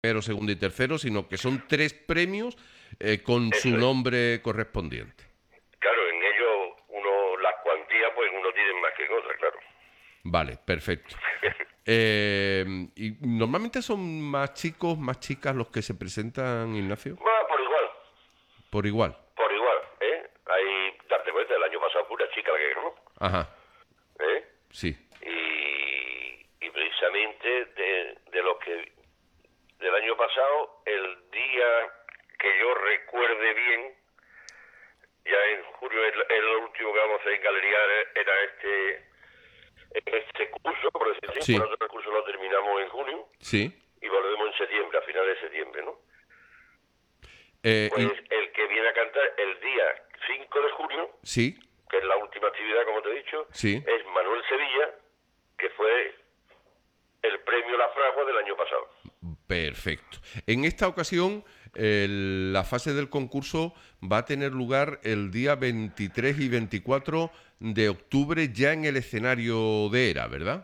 primero, segundo y tercero, sino que son 3 premios con su Eso es. nombre correspondiente. Claro, en ellos las cuantías, pues uno tiene más que cosas, claro. Vale, perfecto. ¿Y normalmente son más chicos, más chicas los que se presentan, Ignacio? Va por igual, Por igual. por igual, ¿eh? Hay, darte cuenta, el año pasado fue una chica la que ganó, Ajá, ¿eh? sí, Y precisamente de los que del año pasado, el día que yo recuerde bien, ya en julio es el último que vamos a hacer en Galería, era este curso, por decir así, por sí, otro el curso lo terminamos en junio sí. y volvemos en septiembre, a finales de septiembre, ¿no? Pues Y, el que viene a cantar el día 5 de junio, sí, que es la última actividad, como te he dicho, sí. es Manuel Sevilla, que fue el premio La Fragua del año pasado. Perfecto. En esta ocasión, la fase del concurso va a tener lugar el día 23 y 24 de octubre ya en el escenario de ERA, ¿verdad?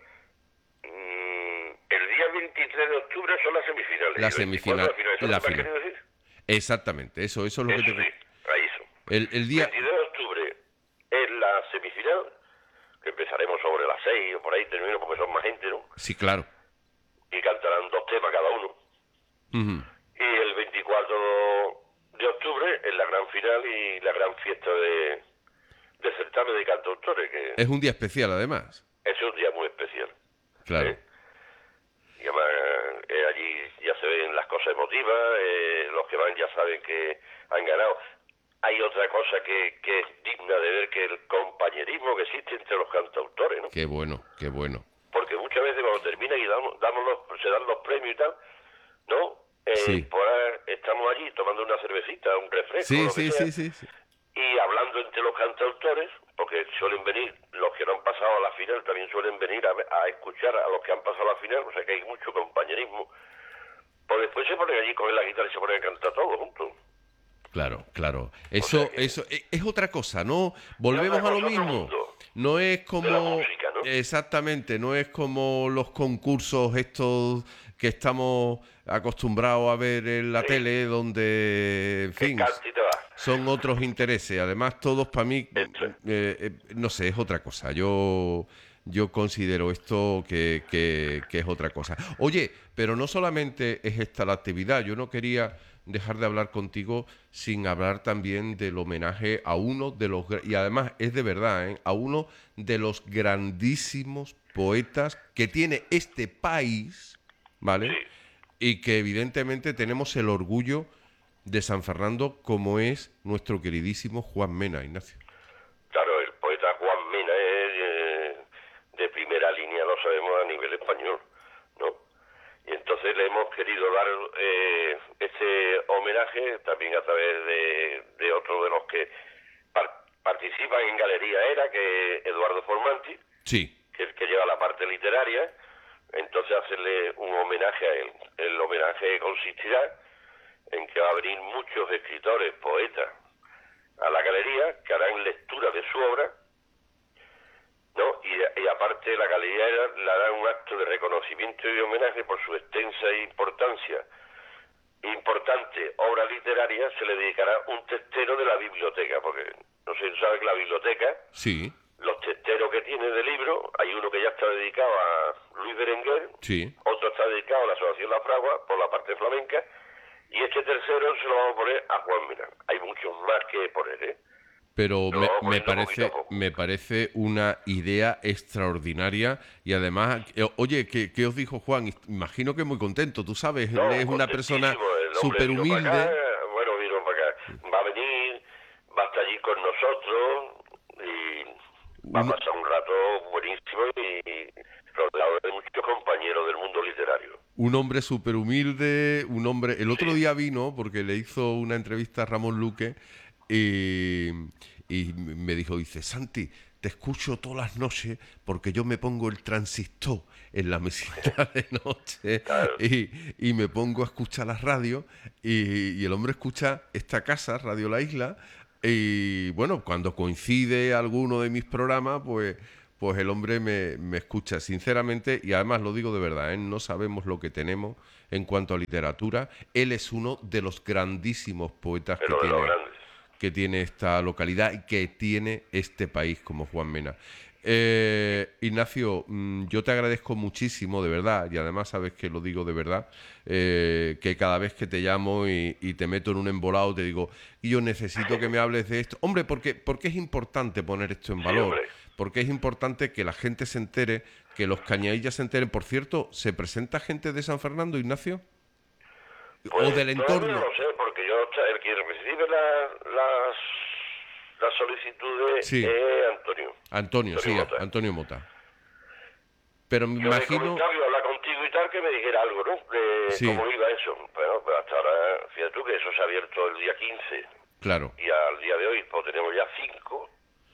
El día 23 de octubre son las semifinales y La el 24 semifinal, la final. ¿Eso es la lo que me has final. querido decir? Exactamente, eso es lo que Eso te... sí, ahí eso. El día... 22 de octubre es la semifinal, que empezaremos sobre las 6 o por ahí termino porque son más gente, ¿no? Sí, claro. Y cantarán 2 temas cada uno. Ujú. Y el 24 de octubre es la gran final y la gran fiesta de certamen de cantautores, que Es un día especial, además. ese es un día muy especial. Claro. ¿Eh? Y además allí ya se ven las cosas emotivas, los que van ya saben que han ganado. Hay otra cosa que es digna de ver, que el compañerismo que existe entre los cantautores, ¿no? Qué bueno, qué bueno. Porque muchas veces cuando termina y se dan los premios y tal, ¿no? Sí. Pues estamos allí tomando una cervecita, un refresco, Sí, lo que sí, sea, sí, sí, sí. y hablando entre los cantautores, porque suelen venir los que no han pasado a la final, también suelen venir a escuchar a los que han pasado a la final, o sea que hay mucho compañerismo. Pues después se ponen allí, cogen la guitarra y se ponen a cantar todos juntos. Claro, claro. O sea Eso, que eso es otra cosa, ¿no? es Volvemos otra a lo cosa, otro mismo. mundo No es de la como, música, ¿no? exactamente, no es como los concursos estos que estamos acostumbrados a ver en la Sí, tele, donde, en que fin, cante y te va. son otros intereses. Además, todos para mí, Esto es. no sé, es otra cosa. Yo considero esto que es otra cosa. Oye, pero no solamente es esta la actividad. Yo no quería dejar de hablar contigo sin hablar también del homenaje a uno de los... Y además es de verdad, ¿eh? A uno de los grandísimos poetas que tiene este país, ¿vale? Sí, Y que evidentemente tenemos el orgullo de San Fernando, como es nuestro queridísimo Juan Mena, Ignacio. claro, el poeta Juan Mena es de primera línea, lo sabemos a nivel español, ¿no? Y entonces le hemos querido dar este homenaje también a través de otro de los que participan en Galería Era, que es Eduardo Formanti, Sí, que es el que lleva la parte literaria. Entonces hacerle un homenaje a él. El homenaje consistirá en que va a venir muchos escritores, poetas, a la galería, que harán lectura de su obra, ¿no? Y aparte la galería le hará un acto de reconocimiento y homenaje por su extensa importante obra literaria. Se le dedicará un testero de la biblioteca, porque no sé si tú sabes que la biblioteca, sí, los testeros que tiene de libros, hay uno que ya está dedicado a Luis Berenguer, sí. otro está dedicado a la Asociación La Fragua, por la parte flamenca, y este tercero se lo vamos a poner a Juan Mena. Hay muchos más que poner, ¿eh? Pero Lo vamos poniendo poquito a poco. me parece una idea extraordinaria y además, oye, ¿qué os dijo Juan? Imagino que muy contento, tú sabes, él No, es una persona contentísimo. El hombre súper vino para acá, humilde. bueno, vino para acá. Va a venir, va a estar allí con nosotros y va a Un, pasar un rato buenísimo y rodeado de muchos compañeros del mundo literario. un hombre súper humilde, un hombre... El otro Sí, día vino porque le hizo una entrevista a Ramón Luque y, y me dijo, dice, Santi, te escucho todas las noches porque yo me pongo el transistor en la mesita de noche claro. y me pongo a escuchar la radio y el hombre escucha esta casa, Radio La Isla, y bueno, cuando coincide alguno de mis programas, pues el hombre me escucha sinceramente y además lo digo de verdad, ¿eh? No sabemos lo que tenemos en cuanto a literatura. Él es uno de los grandísimos poetas pero de los grandes. que tiene esta localidad y que tiene este país como Juan Mena. Ignacio, yo te agradezco muchísimo, de verdad, y además sabes que lo digo de verdad, que cada vez que te llamo y te meto en un embolado te digo, y yo necesito que me hables de esto. Hombre, porque es importante poner esto en Sí, valor, hombre. porque es importante que la gente se entere, que los cañadillas se enteren. Por cierto, ¿se presenta gente de San Fernando, Ignacio? Pues ¿O del todavía entorno? no lo sé, porque el que recibe las solicitudes Sí, es Antonio. Antonio, sí, Mota. Antonio Mota. Pero me Yo le imagino... comentaba, iba a hablar contigo y tal, que me dijera algo, ¿no? De Sí, cómo iba eso. Bueno, pues hasta ahora, fíjate tú que eso se ha abierto el día 15 claro. y al día de hoy pues tenemos ya 5.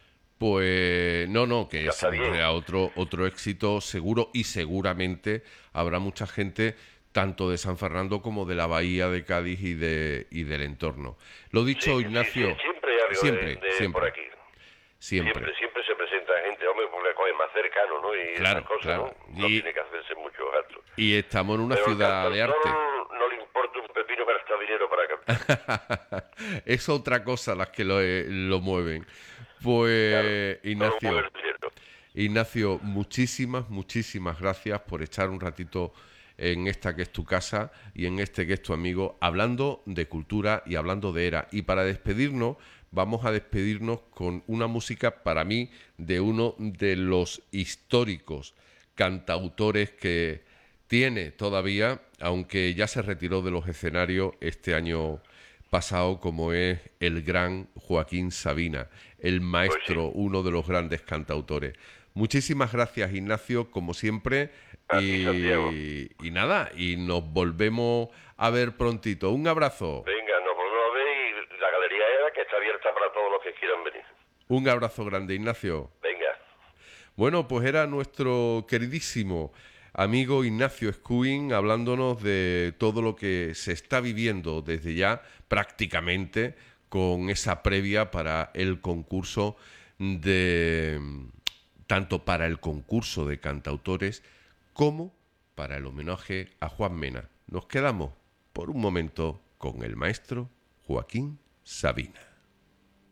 Pues no, que Ya está bien. sea otro éxito seguro y seguramente habrá mucha gente tanto de San Fernando como de la bahía de Cádiz y del entorno. Lo dicho, Sí, Ignacio, sí, siempre hay algo siempre, de por siempre, aquí. siempre. Siempre se presenta gente, hombre, porque es más cercano, ¿no? Y Claro, esas cosas, claro. ¿no? No tiene que hacerse muchos actos. Y estamos en una Pero al ciudad de cantautor arte. no le importa un pepino gastar dinero para cantar. Es otra cosa las que lo mueven. Claro, Pues, no lo mueve Ignacio, el dinero. Ignacio, muchísimas gracias por echar un ratito en esta que es tu casa y en este que es tu amigo, hablando de cultura y hablando de era. Y para despedirnos, vamos a despedirnos con una música para mí de uno de los históricos cantautores que tiene todavía, aunque ya se retiró de los escenarios este año pasado, como es el gran Joaquín Sabina, el Pues sí, maestro, uno de los grandes cantautores. Muchísimas gracias, Ignacio, como siempre, a ti, Santiago. y nada, y nos volvemos a ver prontito. Un abrazo, Venga, nos volvemos a ver y la galería era que está abierta para todos los que quieran venir. un abrazo grande, Ignacio. Venga, Bueno, pues era nuestro queridísimo amigo Ignacio Escuin hablándonos de todo lo que se está viviendo desde ya prácticamente con esa previa para el concurso de tanto para el concurso de cantautores como para el homenaje a Juan Mena. Nos quedamos por un momento con el maestro Joaquín Sabina.